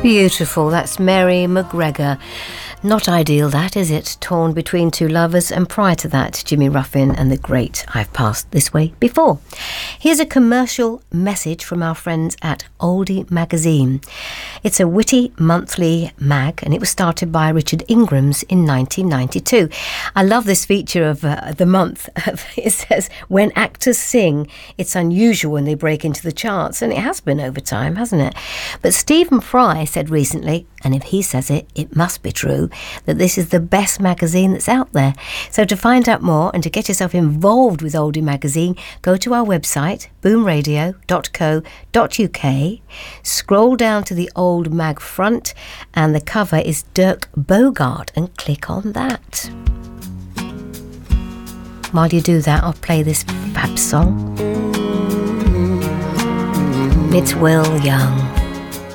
Beautiful, that's Mary McGregor. Not ideal, that, is it? Torn between two lovers, and prior to that, Jimmy Ruffin and the great I've Passed This Way Before. Here's a commercial message from our friends at Oldie Magazine. It's a witty monthly mag, and it was started by Richard Ingrams in 1992. I love this feature of the month. It says, when actors sing, it's unusual when they break into the charts, and it has been over time, hasn't it? But Stephen Fry said recently, and if he says it, it must be true, that this is the best magazine that's out there. So to find out more and to get yourself involved with Oldie Magazine, go to our website, boomradio.co.uk, scroll down to the Old Mag front, and the cover is Dirk Bogarde, and click on that. While you do that, I'll play this fab song. It's Will Young.